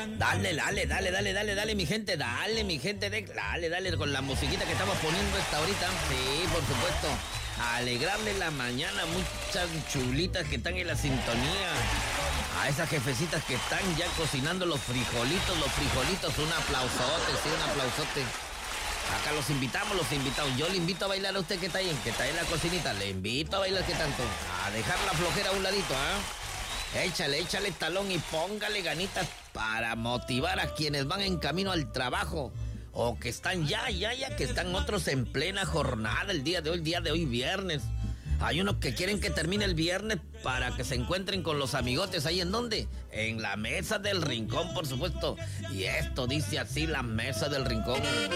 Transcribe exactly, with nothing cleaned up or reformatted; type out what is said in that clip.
Dale, dale, dale, dale, dale, dale, mi gente, dale, mi gente, de, dale, dale, con la musiquita que estamos poniendo esta ahorita. Sí, por supuesto. Alegrarle la mañana a muchas chulitas que están en la sintonía. A esas jefecitas que están ya cocinando los frijolitos, los frijolitos. Un aplausote, sí, un aplausote. Acá los invitamos, los invitamos. Yo le invito a bailar a usted que está ahí, que está ahí en la cocinita. Le invito a bailar, ¿qué tanto? A dejar la flojera a un ladito, ¿ah? ¿eh? Échale, échale talón y póngale ganitas para motivar a quienes van en camino al trabajo. O que están ya, ya, ya, que están otros en plena jornada el día de hoy, el día de hoy viernes. Hay unos que quieren que termine el viernes para que se encuentren con los amigotes. ¿Ahí en dónde? En la mesa del rincón, por supuesto. Y esto dice así, la mesa del rincón.